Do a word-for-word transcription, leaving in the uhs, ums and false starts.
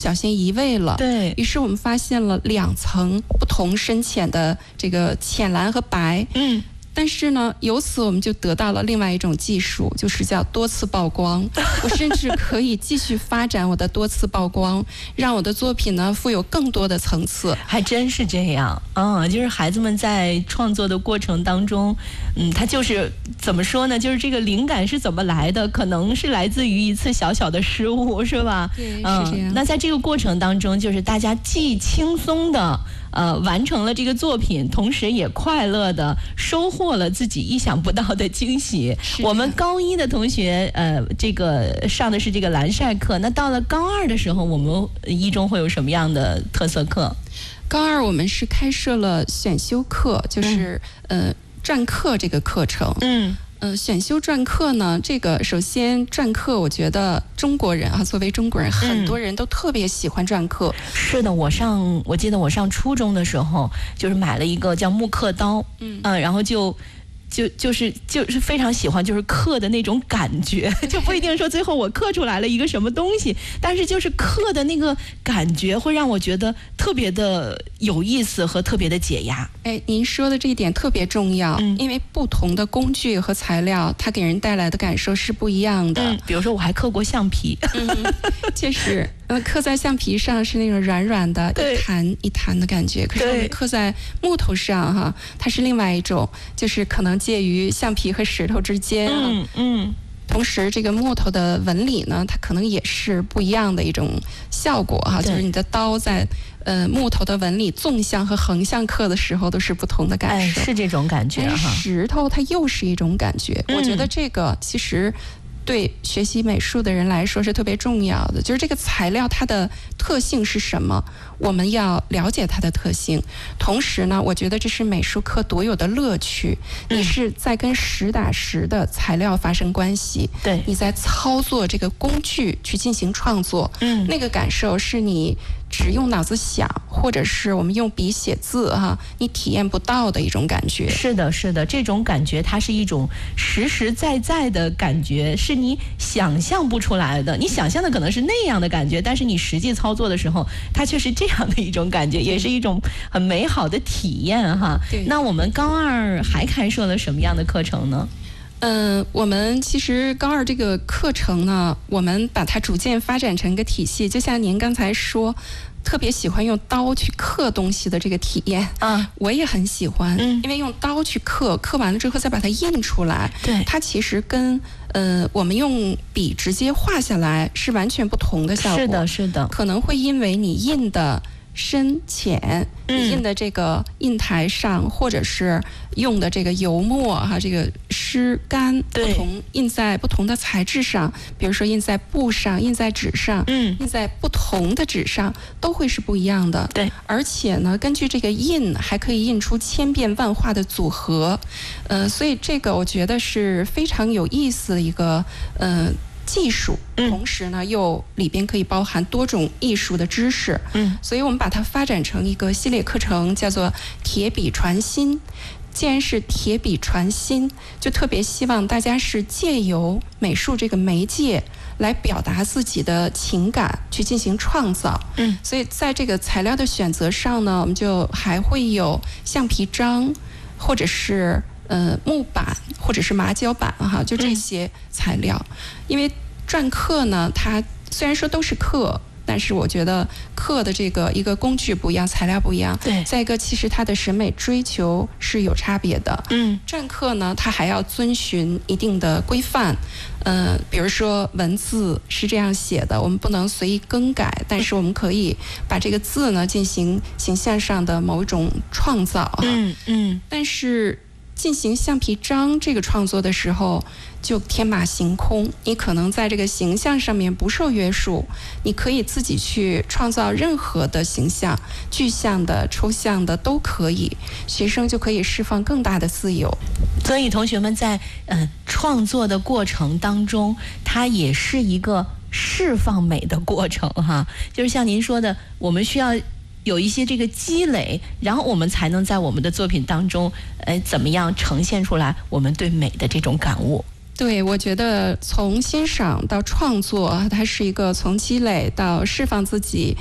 小心移位了。 对， 于是我们发现了两层不同深浅的这个浅蓝和白。 嗯。 但是呢，由此我们就得到了另外一种技术，就是叫多次曝光。我甚至可以继续发展我的多次曝光，让我的作品呢富有更多的层次。 还真是这样，嗯，就是孩子们在创作的过程当中，嗯，他就是怎么说呢？就是这个灵感是怎么来的？可能是来自于一次小小的失误，是吧？ 对， 嗯， 是这样。 那在这个过程当中，就是大家既轻松的呃完成了这个作品，同时也快乐的收获获了自己意想不到的惊喜。我们高一的同学，呃，这个上的是这个蓝晒课。那到了高二的时候，我们一中会有什么样的特色课？ 高二我们是开设了选修课，就是、嗯、呃篆刻这个课程。 嗯。 呃，选修篆刻呢，这个首先篆刻，我觉得中国人啊，作为中国人，很多人都特别喜欢篆刻。 嗯、是的，我上我记得我上初中的时候，就是买了一个叫木刻刀，嗯、呃，然后就。就就是就是非常喜欢就是刻的那种感觉，就不一定说最后我刻出来了一个什么东西，但是就是刻的那个感觉会让我觉得特别的有意思和特别的解压。 哎，您说的这一点特别重要，嗯、因为不同的工具和材料，它给人带来的感受是不一样的。 嗯、比如说我还刻过橡皮， 嗯、确实，呃，刻在橡皮上是那种软软的，一弹一弹的感觉。可是我们刻在木头上哈，它是另外一种，就是可能介于橡皮和石头之间。 嗯嗯。 同时，这个木头的纹理呢，它可能也是不一样的一种效果哈，就是你的刀在呃木头的纹理纵向和横向刻的时候都是不同的感受， 哎、是这种感觉哈。 石头它又是一种感觉，嗯、我觉得这个其实对学习美术的人来说是特别重要的，就是这个材料它的特性是什么，我们要了解它的特性。同时呢，我觉得这是美术课独有的乐趣，嗯、你是在跟实打实的材料发生关系， 对， 你在操作这个工具去进行创作，嗯，那个感受是你只用脑子想，或者是我们用笔写字哈、啊，你体验不到的一种感觉。 是的，是的，这种感觉它是一种实实在在的感觉，是你想象不出来的。你想象的可能是那样的感觉，但是你实际操作的时候，它却是这样的一种感觉，也是一种很美好的体验哈。那我们高二还开设了什么样的课程呢？ 嗯、呃，我们其实高二这个课程呢，我们把它逐渐发展成一个体系，就像您刚才说，特别喜欢用刀去刻东西的这个体验啊，我也很喜欢，嗯，因为用刀去刻，刻完了之后再把它印出来， 对， 它其实跟呃我们用笔直接画下来是完全不同的效果， 是的，是的， 可能会因为你印的深浅，你印的这个印台上，或者是用的这个油墨哈，这个湿干不同，印在不同的材质上，比如说印在布上，印在纸上，嗯，印在不同的纸上，都会是不一样的。 对， 而且呢，根据这个印，还可以印出千变万化的组合，呃，所以这个我觉得是非常有意思的一个呃。技术，同时呢，又里边可以包含多种艺术的知识，嗯，所以我们把它发展成一个系列课程，叫做“铁笔传心”。既然是铁笔传心，就特别希望大家是借由美术这个媒介来表达自己的情感，去进行创造。嗯，所以在这个材料的选择上呢，我们就还会有橡皮章，或者是呃木板，或者是麻胶板哈，就这些材料。嗯、因为篆刻呢，它虽然说都是刻，但是我觉得刻的这个一个工具不一样，材料不一样。 对。 再一个，其实它的审美追求是有差别的。嗯。篆刻呢，它还要遵循一定的规范。呃，比如说文字是这样写的，我们不能随意更改，但是我们可以把这个字呢进行形象上的某一种创造。嗯嗯。但是进行橡皮章这个创作的时候，就天马行空，你可能在这个形象上面不受约束，你可以自己去创造任何的形象，具象的、抽象的都可以，学生就可以释放更大的自由。 所以同学们在呃创作的过程当中，它也是一个释放美的过程哈，就是像您说的，我们需要有一些这个积累，然后我们才能在我们的作品当中，呃，怎么样呈现出来我们对美的这种感悟。 对，我觉得从欣赏到创作，它是一个从积累到释放自己